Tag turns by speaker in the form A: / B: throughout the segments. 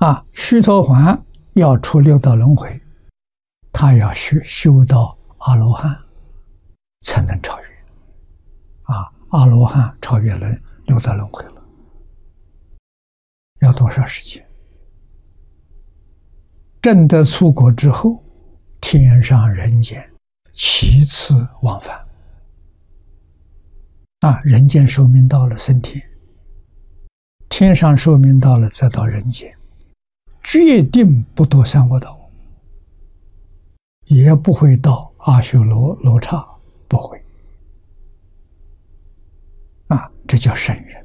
A: 须陀洹要出六道轮回，他要修到阿罗汉才能超越。阿罗汉超越了六道轮回了，要多少时间？证得出果之后，天上人间7次往返。人间寿命到了升天，天上寿命到了再到人间，决定不堕三恶道，也不会到阿修罗刹，不会。这叫圣人。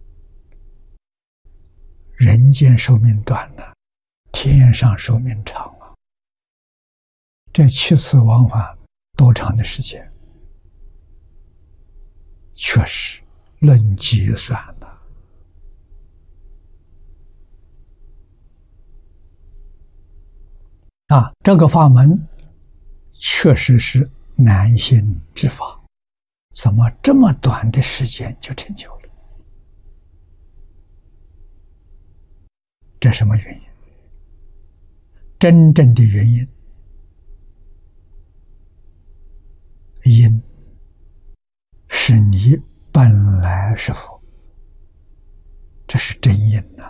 A: 人间寿命短了，天上寿命长了。这7次往返多长的时间？确实论计算的。这个法门确实是难行之法。怎么这么短的时间就成就了？这什么原因？真正的原因是你本来是佛，这是真因呐。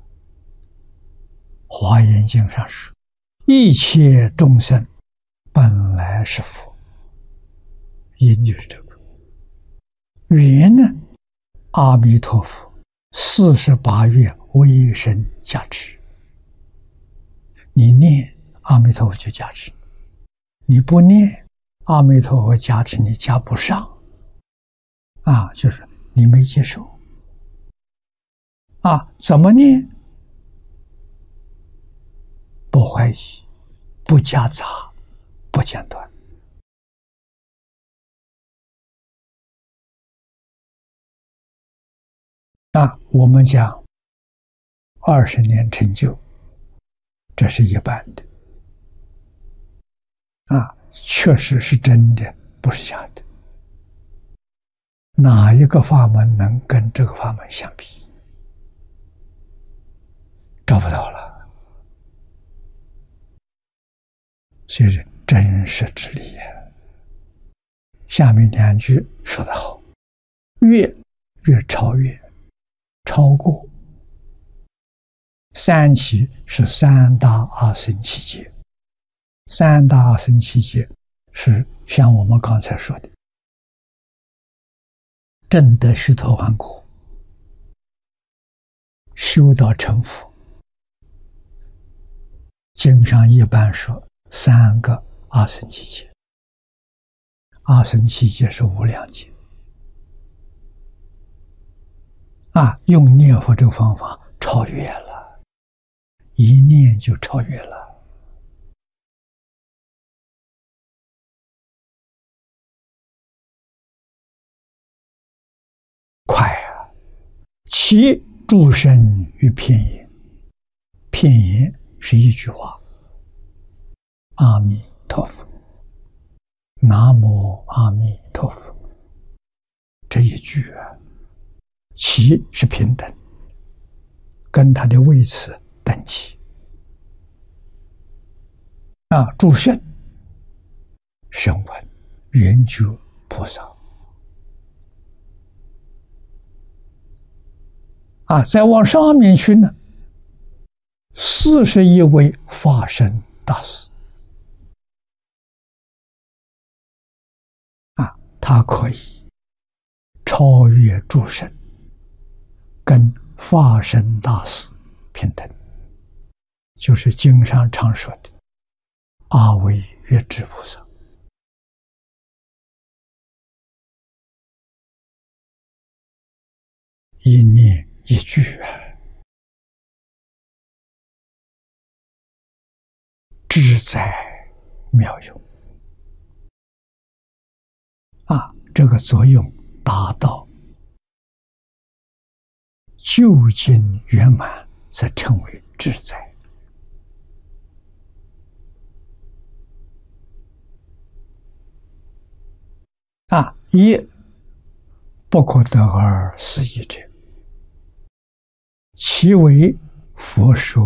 A: 华严经上说，一切众生本来是佛，因就是这个。缘呢？阿弥陀佛48愿威神加持，你念阿弥陀佛就加持你，不念阿弥陀佛加持你加不上。就是你没接受。怎么念？不怀疑，不夹杂，不间断。我们讲20年成就，这是一般的。确实是真的，不是假的。哪一个法门能跟这个法门相比？找不到了。所以真实之理呀。下面2句说得好：越超越，超过3起是3大阿僧祇劫。3大阿僧祇劫是像我们刚才说的，证得须陀洹果，修到成佛。经上一般说3个阿僧祇劫，阿僧祇劫是无量劫。用念佛这个方法超越了，一念就超越了。快其诸身于片言，片言是一句话：阿弥陀佛，南无阿弥陀佛。这一句其是平等，跟他的位次等齐。诸圣声闻缘觉菩萨。再往上面去呢，41位法身大士。他可以超越诸圣，跟法身大士平等，就是经上常说的阿惟越致菩萨。一念一句志在妙用。这个作用达到究竟圆满，才称为志在。一不可得而思议者，其为佛说